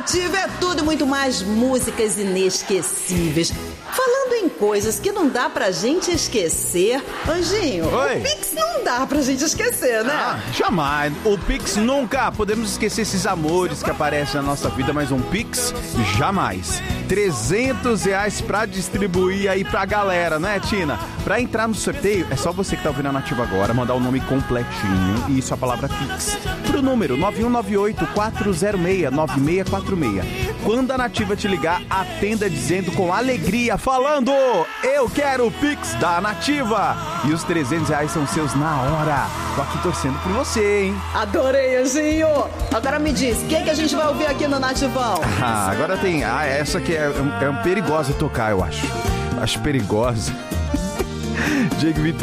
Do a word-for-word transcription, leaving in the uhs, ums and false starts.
Nativa é tudo e muito mais músicas inesquecíveis. Falando em coisas que não dá pra gente esquecer, Anjinho, Oi. o Pix não dá pra gente esquecer, né? Ah, jamais. O Pix nunca. Podemos esquecer esses amores que aparecem na nossa vida, mas um Pix, jamais. trezentos reais pra distribuir aí pra galera, né, Tina? Pra entrar no sorteio, é só você que tá ouvindo a Nativa agora, mandar o nome completinho e isso, a palavra Pix, pro número nove um nove oito, quatro zero seis, nove seis quatro seis. Quando a Nativa te ligar, atenda dizendo com alegria, falando: eu quero o Pix da Nativa. E os trezentos reais são seus na hora. Tô aqui torcendo por você, hein? Adorei, Anjinho. Agora me diz, o que, que a gente vai ouvir aqui no Nativão? Ah, agora tem... Ah, essa aqui é, é, é perigosa tocar, eu acho. Acho perigosa. Diego Vitor.